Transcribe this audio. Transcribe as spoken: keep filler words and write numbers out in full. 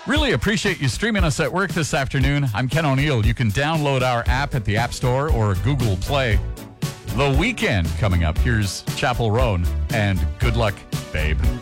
Really appreciate you streaming us at work this afternoon. I'm Ken O'Neill. You can download our app at the App Store or Google Play. The Weekend coming up. Here's Chapel Roan and Good Luck, Babe.